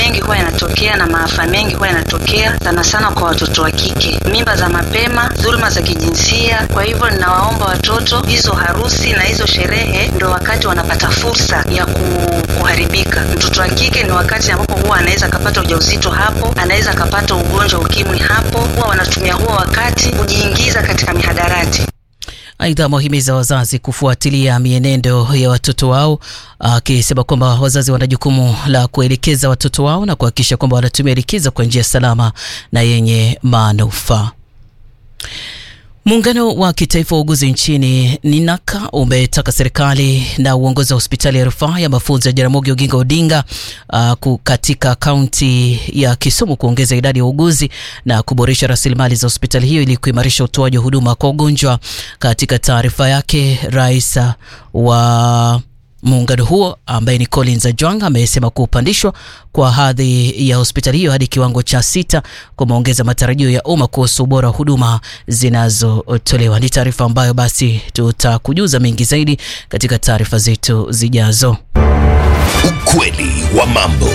mengi huwa yanatokea na maafa mengi huwa yanatokea sana sana kwa watoto wa kike. Mimba za mapema, dhuluma za kijinsia. Kwa hivyo ninawaomba watoto, hizo harusi na hizo sherehe ndio wakati wanapata fursa ya kuharibika. Mtoto wa kike ni wakati ambapo huwa anaweza kupata ujauzito hapo, anaweza kupata ugonjwa ukimwi hapo. Huwa wanatumia huo wakati kujiingiza katika mihadarati. Aidha, wahimiza wazazi kufuatilia mienendo ya watoto wao, akisema kwamba wazazi wana jukumu la kuelekeza watoto wao na kuhakikisha kwamba wanatumia likizo kwa njia salama na yenye manufaa. Muungano wa kitaifa wa uguzi nchini NINAK umetaka serikali na uongozi wa hospitali ya rufaa ya mafunzo ya Jaramogi Oginga Odinga katika kaunti ya Kisumu kuongeza idadi ya uguzi na kuboresha rasilimali za hospitali hiyo ili kuimarisha utoaji wa huduma kwa ugonjwa. Katika taarifa yake, rais wa muungano huo ambaye ni Collins Ajwang amesema kupandishwa kwa hadhi ya hospitali hiyo hadi kiwango cha 6 kumeongeza matarajio ya umma kuhusu ubora wa huduma zinazotolewa. Ni taarifa ambayo basi tutakujuza mengi zaidi katika taarifa zetu zijazo. Ukweli wa mambo.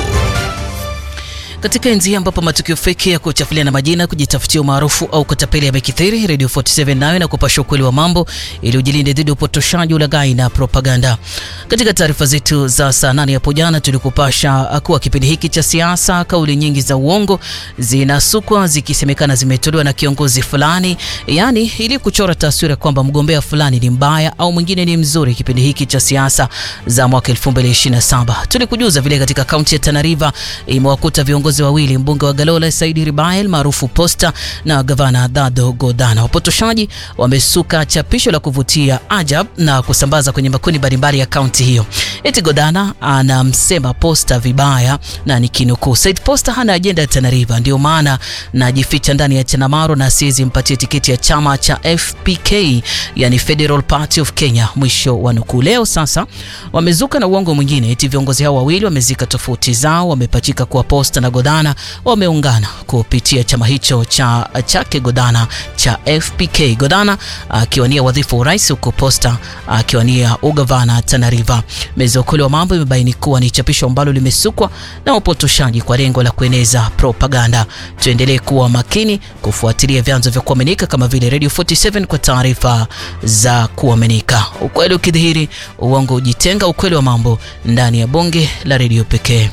Katika enzi ambapo matukio feki ya kuchafulia na majina, kujitafutia umaarufu au kutapeli yamekithiri, Radio 47 nayo na kupasha ukweli wa mambo ili ujilinde dhidi ya upotoshaji, ulaghai na propaganda. Katika taarifa zetu za saa 8 hapo jana tulikupasha kuwa kipindi hiki cha siasa, kauli nyingi za uongo zinasukwa zikisemekana zimetolewa na kiongozi fulani, yani ili kuchora taswira kwamba mgombea fulani ni mbaya au mwingine ni mzuri. Kipindi hiki cha siasa za mwaka 2027 tulikujuza vile katika kaunti ya Tana River imewakuta viongozi wawili, mbunge wa Galola Saidi Ribael maarufu Posta na gavana Dado Godana. Wapotoshaji wamesuka chapisho la kuvutia ajab na kusambaza kwenye makundi mbalimbali ya kaunti hiyo. Eti Godana anamsema Posta vibaya na nikinukuu, Said Posta hana agenda ya Tana River, ndio maana najificha ndani ya Chanamaro na siwezi mpatie tiketi ya chama cha FPK, yani Federal Party of Kenya, mwisho wa nukuu. Leo sasa wamezuka na uongo mwingine, eti viongozi hao wawili wamezika tofauti zao, wamepachika kuwa Posta na Godana wameungana kupitia chama hicho chake Godana cha FPK. Godana akiwania wadhifa wa urais huko Posta akiwania ugavana Tana River. Mezokole wa mambo imebaini kuwa ni chapisho ambalo limesukwa na upotoshaji kwa lengo la kueneza propaganda. Tuendelee kuwa makini kufuatilia vyanzo vya kuaminika kama vile Radio 47 kwa taarifa za kuaminika. Ukweli ukidhihiri, uongo ujitenga. Ukweli wa mambo ndani ya bonge la radio pekee.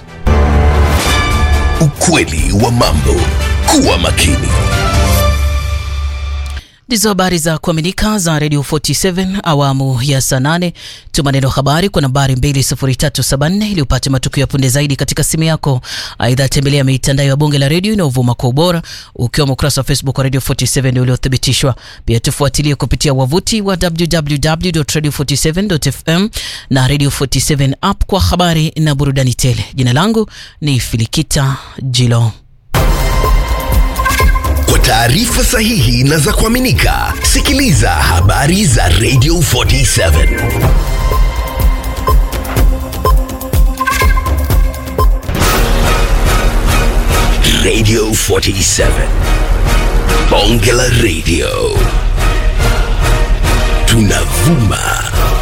Ukweli wa mambo. Kuwa makini. Ndizo habari za kuaminika za Radio 47 awamu ya saa 8. Tuma neno habari kwa nambari 20374 ili upate matukio ya punde zaidi katika simu yako. Aidha, tembelea mitandao ya bonge la radio inayovuma kwa ubora ukiwa ukurasa wa Facebook wa Radio 47 uliothibitishwa. Pia tufuatilie kupitia wavuti wa www.radio47.fm na Radio 47 app kwa habari na burudani tele. Jina langu ni Filikita Jilo. Kwa taarifa sahihi na za kuaminika, sikiliza habari za Radio 47. Radio 47. Bonge la Radio. Tunavuma